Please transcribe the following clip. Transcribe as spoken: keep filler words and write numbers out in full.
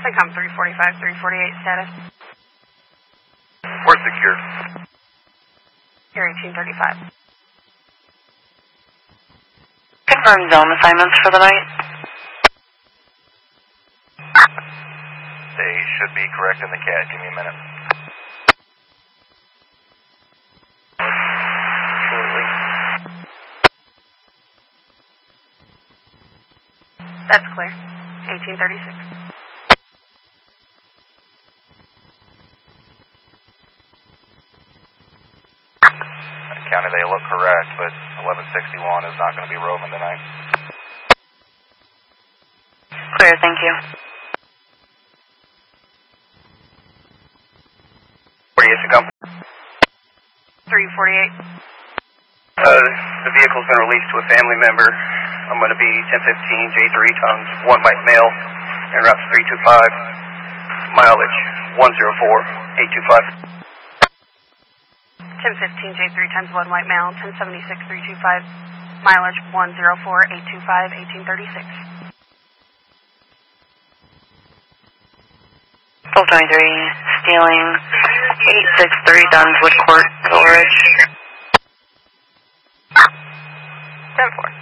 Syncom three forty-five, three forty-eight status. We're secure. Here eighteen thirty-five. Confirm zone assignments for the night. They should be correct in the C A D. Give me a minute. Shortly. That's clear. eighteen thirty-six. County, they look correct, but eleven sixty-one is not going to be roving tonight. Clear, thank you. forty-eight to come. three forty-eight. Uh, the vehicle's been released to a family member. I'm going to be ten fifteen J three tons, one white male, en route to three two five, mileage one zero four eight two five. ten fifteen J three times one white male, ten seventy-six three two five, mileage one zero four eight two five, eighteen thirty-six. twelve twenty-three, stealing eight six three Dunswood Court, Coleridge. ten four.